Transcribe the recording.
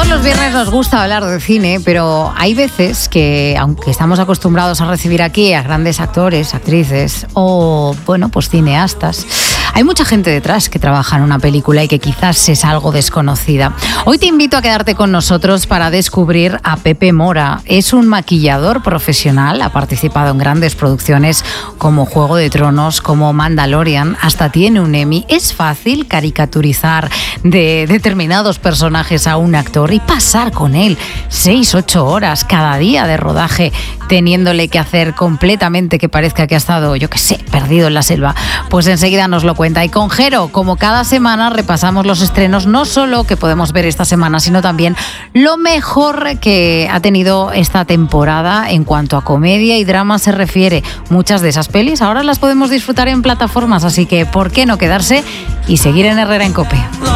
Todos los viernes nos gusta hablar de cine, pero hay veces que, aunque estamos acostumbrados a recibir aquí a grandes actores, actrices o, bueno, pues cineastas, hay mucha gente detrás que trabaja en una película y que quizás es algo desconocida. Hoy te invito a quedarte con nosotros para descubrir a Pepe Mora. Es un maquillador profesional, ha participado en grandes producciones como Juego de Tronos, como Mandalorian, hasta tiene un Emmy. Es fácil caricaturizar de determinados personajes a un actor y pasar con él 6-8 horas cada día de rodaje, teniéndole que hacer completamente que parezca que ha estado, yo qué sé, perdido en la selva. Pues enseguida nos lo cuenta. Y con Jero, como cada semana, repasamos los estrenos, no solo que podemos ver esta semana, sino también lo mejor que ha tenido esta temporada en cuanto a comedia y drama se refiere. Muchas de esas pelis ahora las podemos disfrutar en plataformas, así que ¿por qué no quedarse y seguir en Herrera en COPE?